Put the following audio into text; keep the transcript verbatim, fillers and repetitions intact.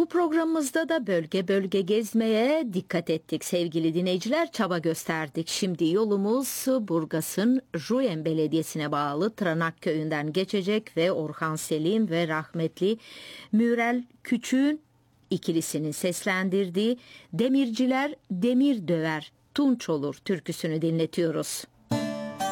Bu programımızda da bölge bölge gezmeye dikkat ettik sevgili dinleyiciler, çaba gösterdik. Şimdi yolumuz Burgas'ın Ruyen Belediyesi'ne bağlı Tranak Köyü'nden geçecek ve Orhan Selim ve rahmetli Mürel Küçük'ün ikilisinin seslendirdiği Demirciler Demir Döver Tunç Olur türküsünü dinletiyoruz.